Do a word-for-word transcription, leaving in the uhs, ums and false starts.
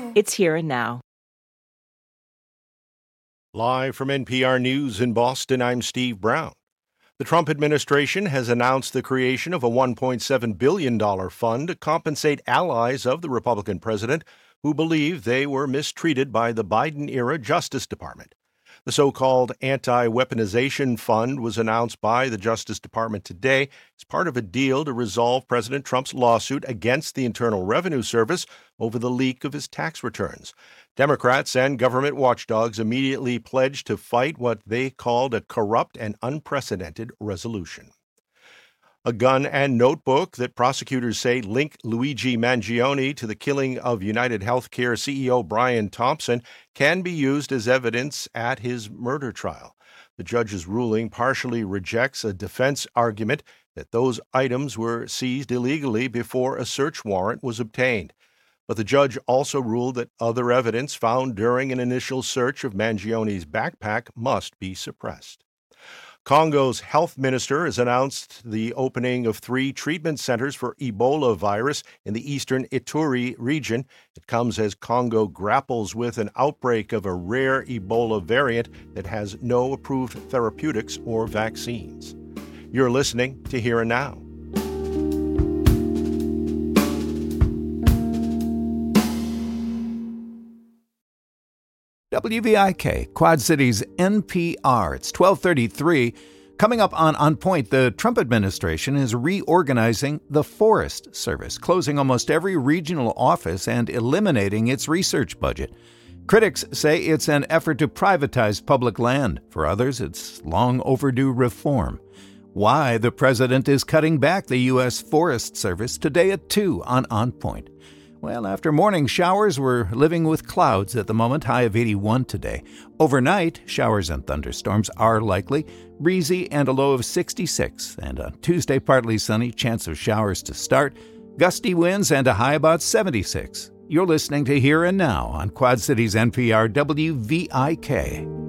It's here and now. Live from N P R News in Boston, I'm Steve Brown. The Trump administration has announced the creation of a one point seven billion dollars fund to compensate allies of the Republican president who believe they were mistreated by the Biden-era Justice Department. The so-called Anti-Weaponization Fund was announced by the Justice Department today as part of a deal to resolve President Trump's lawsuit against the Internal Revenue Service over the leak of his tax returns. Democrats and government watchdogs immediately pledged to fight what they called a corrupt and unprecedented resolution. A gun and notebook that prosecutors say link Luigi Mangione to the killing of United Healthcare C E O Brian Thompson can be used as evidence at his murder trial. The judge's ruling partially rejects a defense argument that those items were seized illegally before a search warrant was obtained. But the judge also ruled that other evidence found during an initial search of Mangione's backpack must be suppressed. Congo's health minister has announced the opening of three treatment centers for Ebola virus in the eastern Ituri region. It comes as Congo grapples with an outbreak of a rare Ebola variant that has no approved therapeutics or vaccines. You're listening to Here and Now. W V I K, Quad Cities N P R. It's twelve thirty-three. Coming up on On Point, the Trump administration is reorganizing the Forest Service, closing almost every regional office and eliminating its research budget. Critics say it's an effort to privatize public land. For others, it's long overdue reform. Why the president is cutting back the U S Forest Service today at two on On Point. Well, after morning showers, we're living with clouds at the moment, high of eighty-one today. Overnight, showers and thunderstorms are likely, breezy and a low of sixty-six. And on Tuesday, partly sunny, chance of showers to start, gusty winds and a high about seventy-six. You're listening to Here and Now on Quad Cities N P R W V I K.